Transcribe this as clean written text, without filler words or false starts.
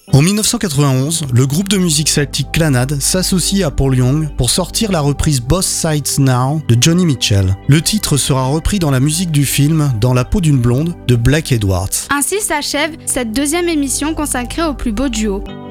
En 1991, le groupe de musique celtique Clannad s'associe à Paul Young pour sortir la reprise Both Sides Now de Joni Mitchell. Le titre sera repris dans la musique du film Dans la peau d'une blonde de Blake Edwards. Ainsi s'achève cette deuxième émission consacrée au plus beau duo.